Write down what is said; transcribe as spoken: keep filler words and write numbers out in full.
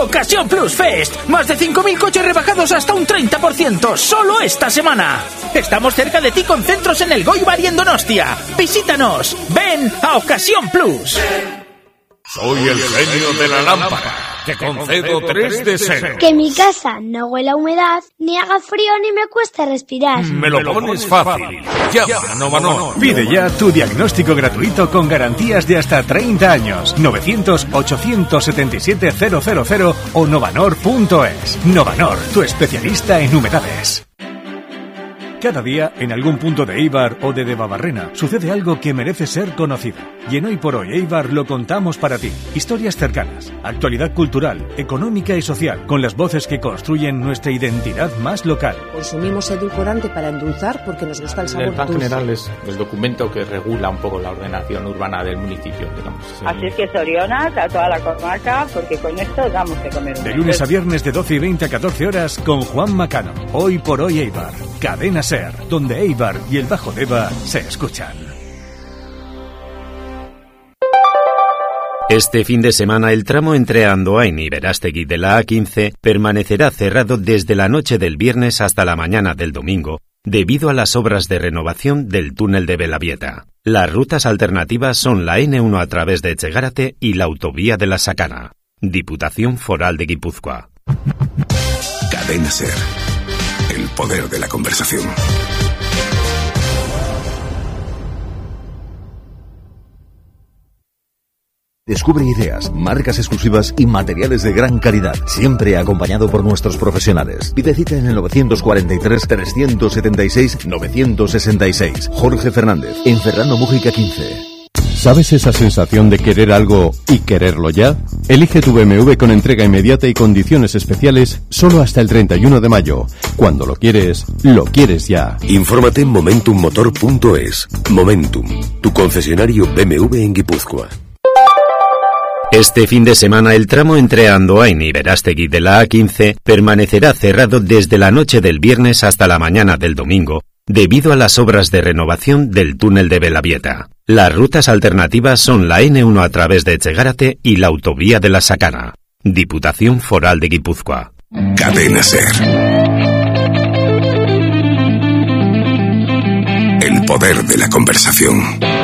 Ocasión Plus Fest. Más de cinco mil coches rebajados hasta un treinta por ciento. Solo esta semana. Estamos cerca de ti con centros en el Goibar y en Donostia. Visítanos. Ven a Ocasión Plus. Soy el genio de la lámpara. Te concedo tres deseos. Que mi casa no huela a humedad, ni haga frío, ni me cueste respirar. Me lo pones fácil. Llama a Novanor. Pide ya tu diagnóstico gratuito con garantías de hasta treinta años. novecientos, ochocientos setenta y siete, cero cero cero o novanor punto es. Novanor, tu especialista en humedades. Cada día, en algún punto de Eibar o de Debabarrena, sucede algo que merece ser conocido. Y en Hoy por Hoy Eibar lo contamos para ti. Historias cercanas, actualidad cultural, económica y social, con las voces que construyen nuestra identidad más local. Consumimos edulcorante para endulzar porque nos gusta el sabor El plan dulce. general es el documento que regula un poco la ordenación urbana del municipio, digamos. Sí. Así es que Sorionas, a toda la comarca, porque con esto damos de comer. De lunes a viernes de doce y veinte a catorce horas con Juan Macano. Hoy por Hoy Eibar. Cadena Ser, donde Eibar y el Bajo Deba se escuchan. Este fin de semana el tramo entre Andoain y Berastegui de la A quince permanecerá cerrado desde la noche del viernes hasta la mañana del domingo, debido a las obras de renovación del túnel de Belavieta. Las rutas alternativas son la ene uno a través de Etxegárate y la autovía de la Sakana. Diputación Foral de Guipúzcoa. Cadena Ser. El poder de la conversación. Descubre ideas, marcas exclusivas y materiales de gran calidad, siempre acompañado por nuestros profesionales. Pide cita en el novecientos cuarenta y tres, trescientos setenta y seis, novecientos sesenta y seis. Jorge Fernández, en Fernando Mújica quince. ¿Sabes esa sensación de querer algo y quererlo ya? Elige tu B M W con entrega inmediata y condiciones especiales solo hasta el treinta y uno de mayo. Cuando lo quieres, lo quieres ya. Infórmate en momentum motor punto es. Momentum, tu concesionario B M W en Guipúzcoa. Este fin de semana el tramo entre Andoain y Berastegui de la A quince permanecerá cerrado desde la noche del viernes hasta la mañana del domingo, debido a las obras de renovación del túnel de Belavieta. Las rutas alternativas son la ene uno a través de Etxegárate y la autovía de la Sakana. Diputación Foral de Guipúzcoa. Cadena Ser. El poder de la conversación.